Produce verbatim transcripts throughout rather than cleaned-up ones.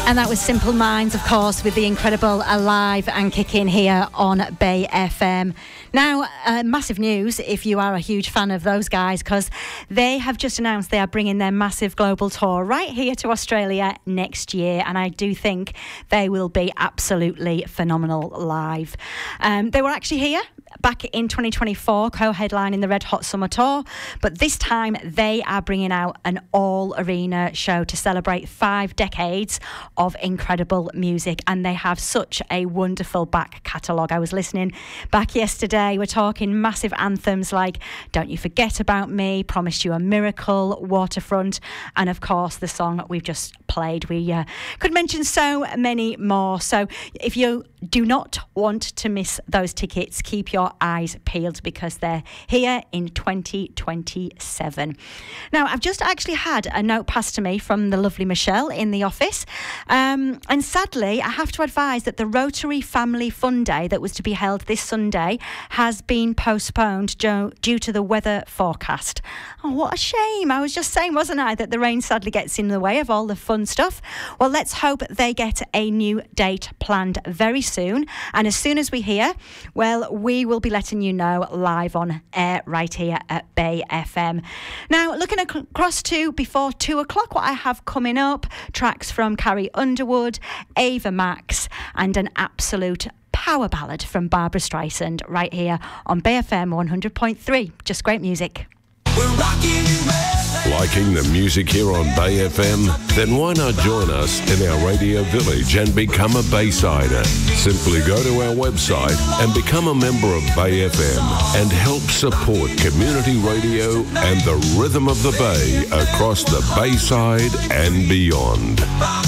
And that was Simple Minds, of course, with the incredible Alive and Kicking here on Bay F M. Now, uh, massive news if you are a huge fan of those guys, because they have just announced they are bringing their massive global tour right here to Australia next year, and I do think they will be absolutely phenomenal live. Um, they were actually here back in twenty twenty-four, co-headlining the Red Hot Summer Tour, but this time they are bringing out an all-arena show to celebrate five decades of incredible music, and they have such a wonderful back catalogue. I was listening back yesterday, we're talking massive anthems like Don't You Forget About Me, Promised You a Miracle, Waterfront, and of course the song we've just played. We uh, could mention so many more, so if you do not want to miss those tickets, keep your eyes peeled because they're here in twenty twenty-seven. Now, I've just actually had a note passed to me from the lovely Michelle in the office, um, and sadly I have to advise that the Rotary Family Fun Day that was to be held this Sunday has been postponed due, due to the weather forecast. Oh, what a shame. I was just saying, wasn't I, that the rain sadly gets in the way of all the fun stuff. Well, let's hope they get a new date planned very soon, and as soon as we hear, well, we will be letting you know live on air right here at Bay F M. Now, looking across to before two o'clock, what I have coming up, tracks from Carrie Underwood, Ava Max, and an absolute power ballad from Barbara Streisand right here on Bay F M one hundred point three. Just great music. We're rocking Liking the music here on Bay F M? Then why not join us in our radio village and become a Baysider? Simply go to our website and become a member of Bay F M and help support community radio and the rhythm of the Bay across the Bayside and beyond.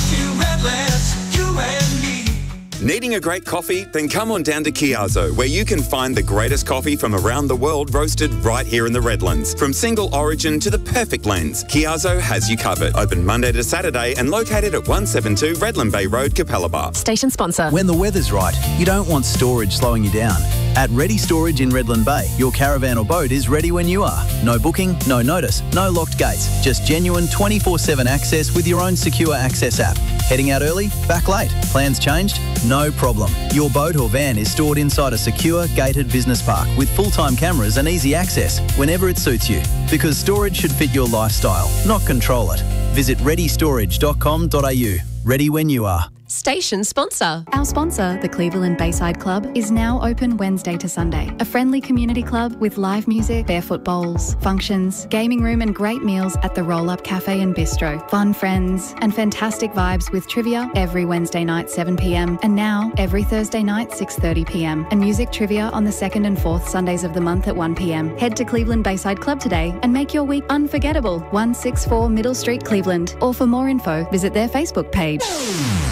Needing a great coffee? Then come on down to Chiazzo, where you can find the greatest coffee from around the world roasted right here in the Redlands. From single origin to the perfect blends, Chiazzo has you covered. Open Monday to Saturday and located at one seventy-two Redland Bay Road, Capalaba. Station sponsor. When the weather's right, you don't want storage slowing you down. At Ready Storage in Redland Bay, your caravan or boat is ready when you are. No booking, no notice, no locked gates. Just genuine twenty-four seven access with your own secure access app. Heading out early? Back late? Plans changed? No problem. Your boat or van is stored inside a secure, gated business park with full-time cameras and easy access whenever it suits you. Because storage should fit your lifestyle, not control it. Visit ready storage dot com dot a u. Ready when you are. Station sponsor. Our sponsor, the Cleveland Bayside Club, is now open Wednesday to Sunday. A friendly community club with live music, barefoot bowls, functions, gaming room and great meals at the Roll Up Cafe and Bistro. Fun friends and fantastic vibes with trivia every Wednesday night seven p m and now every Thursday night six thirty p m and music trivia on the second and fourth Sundays of the month at one p m. Head to Cleveland Bayside Club today and make your week unforgettable. one sixty-four Middle Street, Cleveland. Or for more info, visit their Facebook page.